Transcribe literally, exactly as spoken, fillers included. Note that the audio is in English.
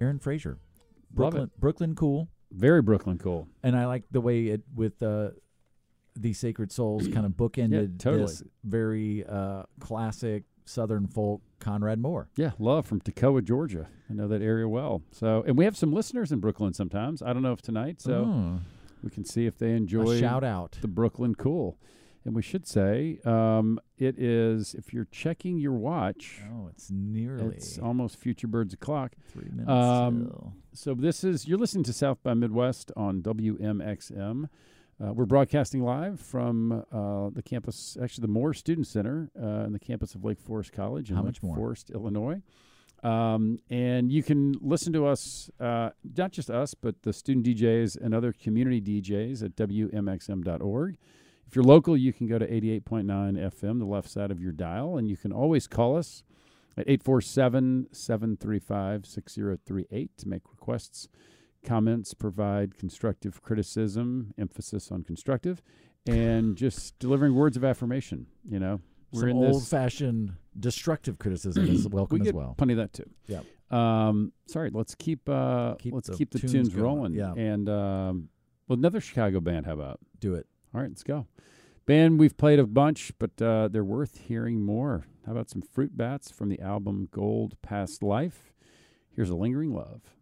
Aaron Fraser. Love Brooklyn, it. Brooklyn cool. Very Brooklyn cool. And I like the way it, with uh, the Sacred Souls kind of bookended Yeah, totally. this very uh, classic Southern folk Conrad Moore. Yeah, love from Toccoa, Georgia. I know that area well. So, and we have some listeners in Brooklyn sometimes. I don't know if tonight, so Oh. we can see if they enjoy A shout out. the Brooklyn cool. And we should say um, it is, if you're checking your watch, Oh, it's nearly it's almost Future Birds o'clock. three minutes Um, till. So this is, you're listening to South by Midwest on W M X M. Uh, we're broadcasting live from uh, the campus, actually the Moore Student Center uh, in the campus of Lake Forest College in How Lake much more? Forest, Illinois. Um, and you can listen to us, uh, not just us, but the student D Js and other community D Js at W M X M dot org. If you're local, you can go to eighty-eight point nine F M, the left side of your dial, and you can always call us at eight four seven, seven three five, six zero three eight to make requests, comments, provide constructive criticism, emphasis on constructive, and just delivering words of affirmation. You know, we're Some in this. old-fashioned destructive criticism is welcome we as get well. plenty of that too. Yep. Um, sorry, let's keep uh, Keep let's the keep the tunes tunes, going. rolling. Yeah. And um, well, another Chicago band. How about? Do it. All right, let's go. Band we've played a bunch, but uh, they're worth hearing more. How about some Fruit Bats from the album Gold Past Life? Here's A Lingering Love.